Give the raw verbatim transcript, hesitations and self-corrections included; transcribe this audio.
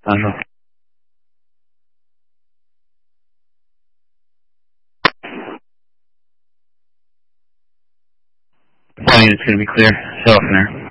I don't know. I think it's going to be clear. Softener.